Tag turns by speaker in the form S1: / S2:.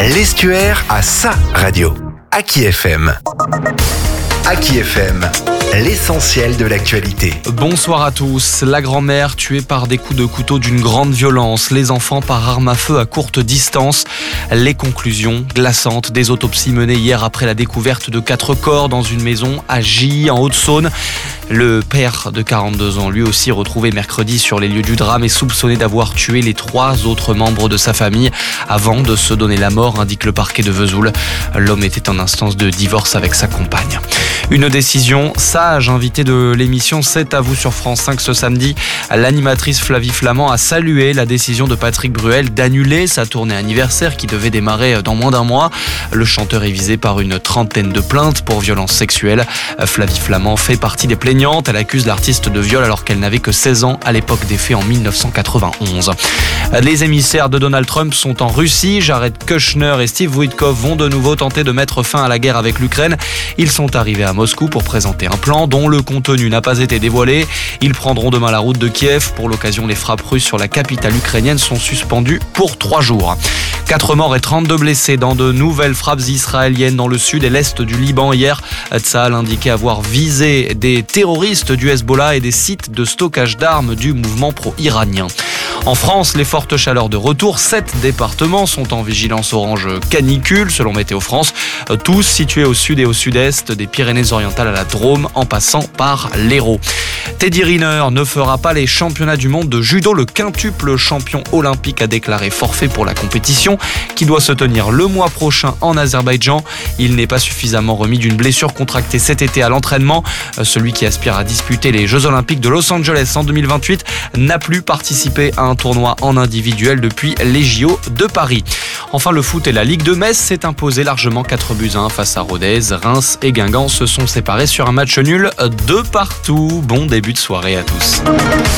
S1: L'Estuaire a sa radio. Aki FM. Aki FM, l'essentiel de l'actualité.
S2: Bonsoir à tous. La grand-mère tuée par des coups de couteau d'une grande violence. Les enfants par arme à feu à courte distance. Les conclusions glaçantes des autopsies menées hier après la découverte de 4 corps dans une maison à Gilly, en Haute-Saône. Le père de 42 ans, lui aussi retrouvé mercredi sur les lieux du drame, est soupçonné d'avoir tué les 3 autres membres de sa famille avant de se donner la mort, indique le parquet de Vesoul. L'homme était en instance de divorce avec sa compagne. Une décision sage, invitée de l'émission C'est à vous sur France 5 ce samedi. L'animatrice Flavie Flament a salué la décision de Patrick Bruel d'annuler sa tournée anniversaire qui devait démarrer dans moins d'un mois. Le chanteur est visé par une 30aine de plaintes pour violences sexuelles. Flavie Flament fait partie des plaignantes. Elle accuse l'artiste de viol alors qu'elle n'avait que 16 ans à l'époque des faits en 1991. Les émissaires de Donald Trump sont en Russie. Jared Kushner et Steve Witkoff vont de nouveau tenter de mettre fin à la guerre avec l'Ukraine. Ils sont arrivés à Moscou pour présenter un plan dont le contenu n'a pas été dévoilé. Ils prendront demain la route de Kiev. Pour l'occasion, les frappes russes sur la capitale ukrainienne sont suspendues pour 3 jours. 4 morts et 32 blessés dans de nouvelles frappes israéliennes dans le sud et l'est du Liban hier. Tsahal indiquait avoir visé des terroristes du Hezbollah et des sites de stockage d'armes du mouvement pro-iranien. En France, les fortes chaleurs de retour. 7 départements sont en vigilance orange canicule, selon Météo France. Tous situés au sud et au sud-est, des Pyrénées-Orientales à la Drôme, en passant par l'Hérault. Teddy Riner ne fera pas les championnats du monde de judo. Le quintuple champion olympique a déclaré forfait pour la compétition qui doit se tenir le mois prochain en Azerbaïdjan. Il n'est pas suffisamment remis d'une blessure contractée cet été à l'entraînement. Celui qui aspire à disputer les Jeux Olympiques de Los Angeles en 2028 n'a plus participé à un tournoi en individuel depuis les JO de Paris. Enfin, le foot et la Ligue de Metz s'est imposé largement 4-1 face à Rodez. Reims et Guingamp se sont séparés sur un match nul de partout. Bon début de soirée à tous.